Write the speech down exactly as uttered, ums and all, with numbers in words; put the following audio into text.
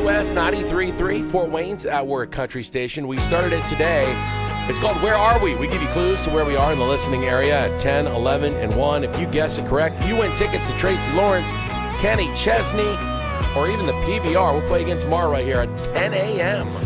W S ninety-three point three, Fort Wayne's at Work Country Station. We started it today. It's called Where Are We? We give you clues to where we are in the listening area at ten, eleven, and one. If you guess it correct, you win tickets to Tracy Lawrence, Kenny Chesney, or even the P B R. We'll play again tomorrow right here at ten a.m.